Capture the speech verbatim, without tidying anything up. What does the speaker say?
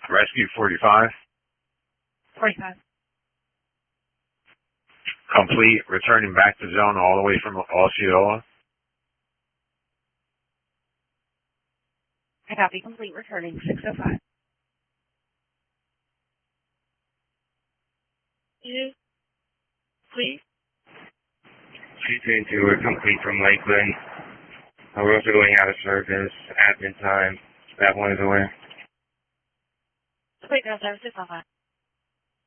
Rescue forty-five. forty-five. Complete. Returning back to zone all the way from Osceola. I copy. Complete. Returning six oh five. You, please. two two two, we're complete from Lakeland. Uh, we're also going out of service. Admin time. That one is away. Complete ground service six oh five.